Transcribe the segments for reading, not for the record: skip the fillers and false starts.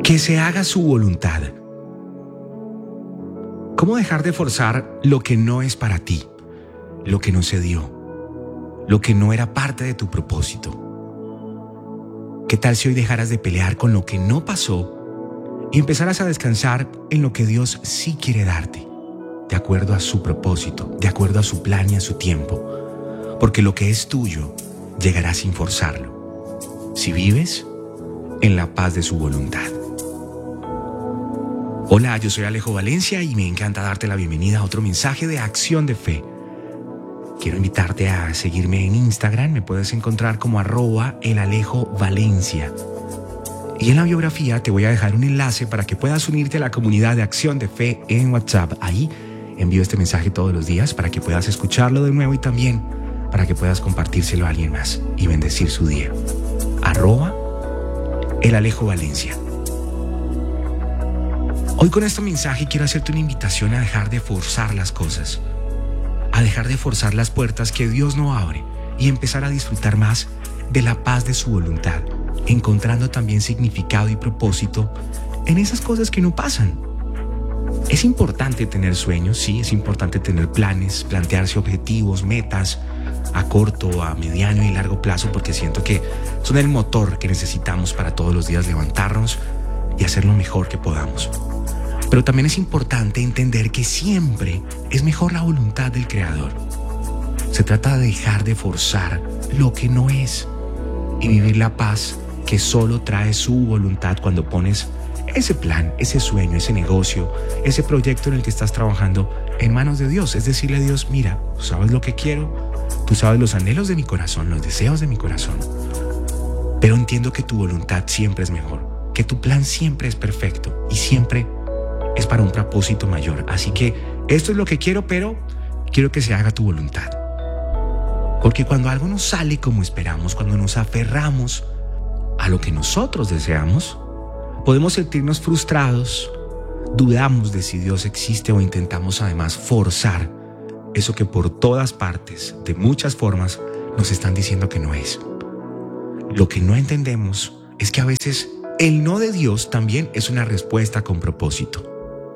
Que se haga su voluntad. ¿Cómo dejar de forzar lo que no es para ti, lo que no se dio, lo que no era parte de tu propósito? ¿Qué tal si hoy dejaras de pelear con lo que no pasó y empezaras a descansar en lo que Dios sí quiere darte, de acuerdo a su propósito, de acuerdo a su plan y a su tiempo? Porque lo que es tuyo llegará sin forzarlo, si vives en la paz de su voluntad. Hola, yo soy Alejo Valencia y me encanta darte la bienvenida a otro mensaje de Acción de Fe. Quiero invitarte a seguirme en Instagram, me puedes encontrar como @elalejovalencia. Y en la biografía te voy a dejar un enlace para que puedas unirte a la comunidad de Acción de Fe en WhatsApp. Ahí envío este mensaje todos los días para que puedas escucharlo de nuevo y también para que puedas compartírselo a alguien más y bendecir su día. @elalejovalencia. Hoy con este mensaje quiero hacerte una invitación a dejar de forzar las cosas, a dejar de forzar las puertas que Dios no abre y empezar a disfrutar más de la paz de su voluntad, encontrando también significado y propósito en esas cosas que no pasan. Es importante tener sueños, sí, es importante tener planes, plantearse objetivos, metas a corto, a mediano y largo plazo, porque siento que son el motor que necesitamos para todos los días levantarnos y hacer lo mejor que podamos. Pero también es importante entender que siempre es mejor la voluntad del Creador. Se trata de dejar de forzar lo que no es y vivir la paz que solo trae su voluntad cuando pones ese plan, ese sueño, ese negocio, ese proyecto en el que estás trabajando en manos de Dios. Es decirle a Dios, mira, tú sabes lo que quiero, tú sabes los anhelos de mi corazón, los deseos de mi corazón, pero entiendo que tu voluntad siempre es mejor, que tu plan siempre es perfecto y siempre es para un propósito mayor. Así que esto es lo que quiero, pero quiero que se haga tu voluntad. Porque cuando algo no sale como esperamos, cuando nos aferramos a lo que nosotros deseamos, podemos sentirnos frustrados, dudamos de si Dios existe o intentamos además forzar eso que por todas partes, de muchas formas, nos están diciendo que no es. Lo que no entendemos es que a veces el no de Dios también es una respuesta con propósito.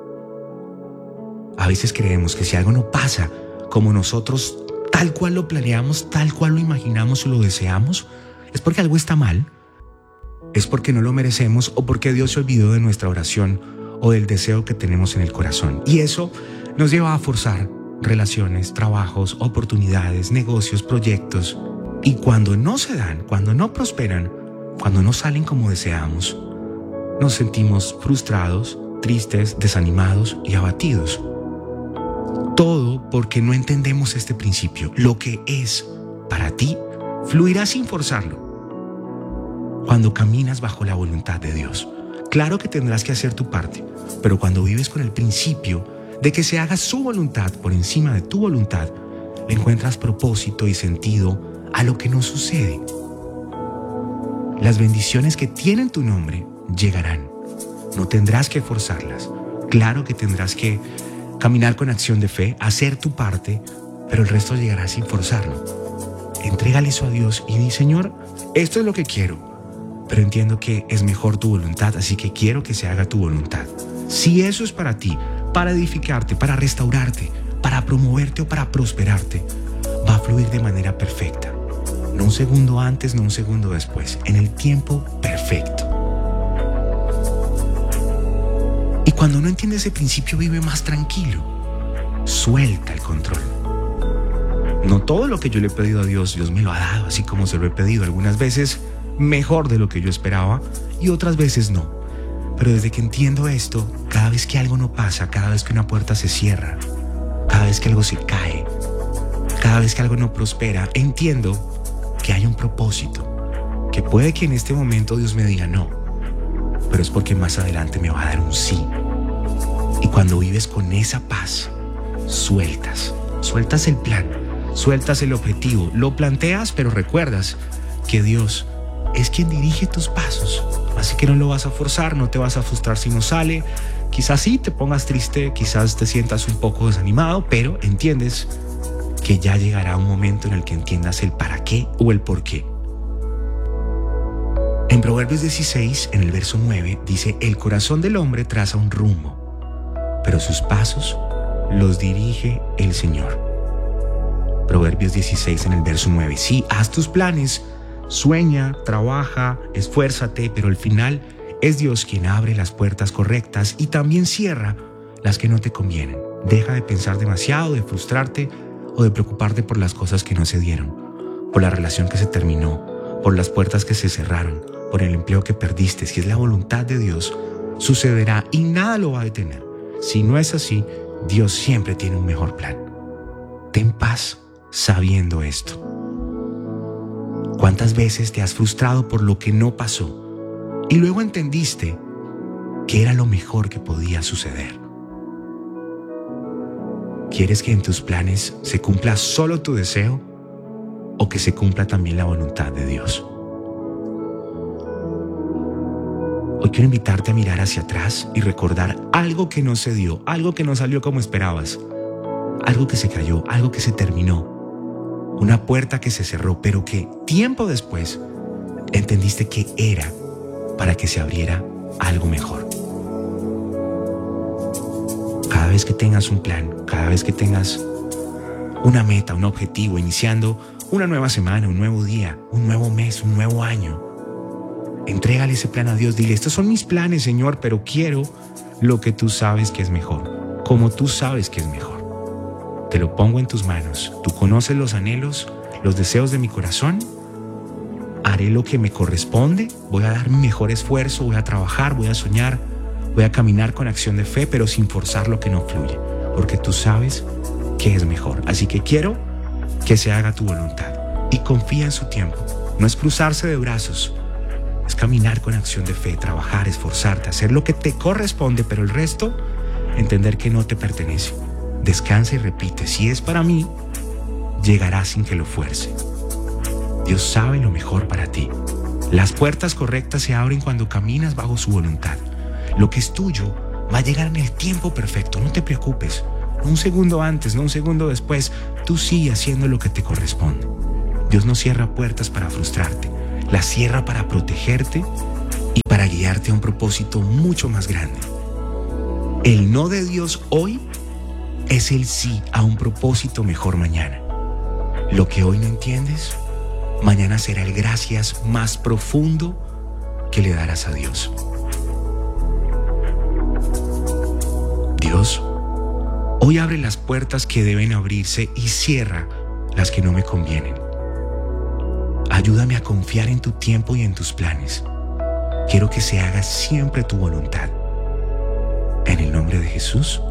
A veces creemos que si algo no pasa como nosotros tal cual lo planeamos, tal cual lo imaginamos o lo deseamos, es porque algo está mal, es porque no lo merecemos o porque Dios se olvidó de nuestra oración o del deseo que tenemos en el corazón. Y eso nos lleva a forzar relaciones, trabajos, oportunidades, negocios, proyectos. Y cuando no se dan, cuando no prosperan, cuando no salen como deseamos, nos sentimos frustrados, tristes, desanimados y abatidos. Todo porque no entendemos este principio. Lo que es para ti fluirá sin forzarlo. Cuando caminas bajo la voluntad de Dios, claro que tendrás que hacer tu parte, pero cuando vives con el principio de que se haga su voluntad por encima de tu voluntad, le encuentras propósito y sentido a lo que no sucede. Las bendiciones que tienen tu nombre llegarán. No tendrás que forzarlas. Claro que tendrás que caminar con acción de fe, hacer tu parte, pero el resto llegará sin forzarlo. Entrégale eso a Dios y di, Señor, esto es lo que quiero, pero entiendo que es mejor tu voluntad, así que quiero que se haga tu voluntad. Si eso es para ti, para edificarte, para restaurarte, para promoverte o para prosperarte, va a fluir de manera perfecta. No un segundo antes, no un segundo después, en el tiempo perfecto. Y cuando no entiende ese principio, vive más tranquilo. Suelta el control. No todo lo que yo le he pedido a Dios, Dios me lo ha dado así como se lo he pedido. Algunas veces mejor de lo que yo esperaba y otras veces no. Pero desde que entiendo esto, cada vez que algo no pasa, cada vez que una puerta se cierra, cada vez que algo se cae, cada vez que algo no prospera, entiendo que hay un propósito. Que puede que en este momento Dios me diga no, pero es porque más adelante me va a dar un sí. Y cuando vives con esa paz, sueltas el plan, sueltas el objetivo, lo planteas, pero recuerdas que Dios es quien dirige tus pasos. Así que no lo vas a forzar, no te vas a frustrar si no sale. Quizás sí te pongas triste, quizás te sientas un poco desanimado, pero entiendes que ya llegará un momento en el que entiendas el para qué o el por qué. En Proverbios 16, en el verso 9, dice: el corazón del hombre traza un rumbo, pero sus pasos los dirige el Señor. Proverbios 16, en el verso 9. Sí, haz tus planes, sueña, trabaja, esfuérzate, pero al final es Dios quien abre las puertas correctas y también cierra las que no te convienen. Deja de pensar demasiado, de frustrarte o de preocuparte por las cosas que no se dieron, por la relación que se terminó, por las puertas que se cerraron, por el empleo que perdiste. Si es la voluntad de Dios, sucederá y nada lo va a detener. Si no es así, Dios siempre tiene un mejor plan. Ten paz sabiendo esto. ¿Cuántas veces te has frustrado por lo que no pasó y luego entendiste que era lo mejor que podía suceder? ¿Quieres que en tus planes se cumpla solo tu deseo o que se cumpla también la voluntad de Dios? Hoy quiero invitarte a mirar hacia atrás y recordar algo que no se dio, algo que no salió como esperabas, algo que se cayó, algo que se terminó, una puerta que se cerró, pero que tiempo después entendiste que era para que se abriera algo mejor. Cada vez que tengas un plan, cada vez que tengas una meta, un objetivo, iniciando una nueva semana, un nuevo día, un nuevo mes, un nuevo año, entrégale ese plan a Dios. Dile: estos son mis planes, Señor, pero quiero lo que tú sabes que es mejor, como tú sabes que es mejor. Te lo pongo en tus manos. Tú conoces los anhelos, los deseos de mi corazón. Haré lo que me corresponde. Voy a dar mi mejor esfuerzo, voy a trabajar, voy a soñar, voy a caminar con acción de fe, pero sin forzar lo que no fluye, porque tú sabes que es mejor. Así que quiero que se haga tu voluntad y confía en su tiempo. No es cruzarse de brazos, es caminar con acción de fe, trabajar, esforzarte, hacer lo que te corresponde, pero el resto, entender que no te pertenece. Descansa y repite: si es para mí, llegará sin que lo fuerce. Dios sabe lo mejor para ti. Las puertas correctas se abren cuando caminas bajo su voluntad. Lo que es tuyo va a llegar en el tiempo perfecto. No te preocupes. No un segundo antes, no un segundo después. Tú sigue haciendo lo que te corresponde. Dios no cierra puertas para frustrarte. Las cierra para protegerte y para guiarte a un propósito mucho más grande. El no de Dios hoy es el sí a un propósito mejor mañana. Lo que hoy no entiendes, mañana será el gracias más profundo que le darás a Dios. Dios hoy abre las puertas que deben abrirse y cierra las que no me convienen. Ayúdame a confiar en tu tiempo y en tus planes. Quiero que se haga siempre tu voluntad. En el nombre de Jesús.